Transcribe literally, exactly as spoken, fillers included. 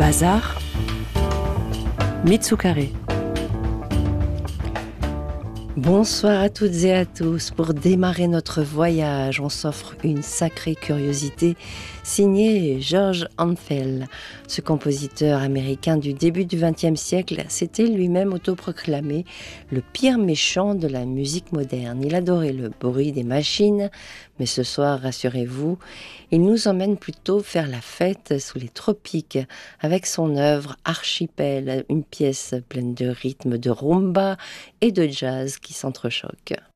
Bazar, Mitsukare. Bonsoir à toutes et à tous. Pour démarrer notre voyage, on s'offre une sacrée curiosité signée George Antheil. Ce compositeur américain du début du vingtième siècle s'était lui-même autoproclamé le pire méchant de la musique moderne. Il adorait le bruit des machines, mais ce soir, rassurez-vous, il nous emmène plutôt faire la fête sous les tropiques avec son œuvre Archipel, une pièce pleine de rythmes de rumba et de jazz qui s'entrechoquent.